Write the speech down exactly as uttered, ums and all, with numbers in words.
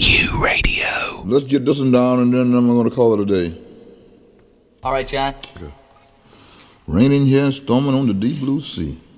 Q Radio. Let's get this one down and then I'm going to call it a day. All right, John. Okay. Raining here and storming on the deep blue sea.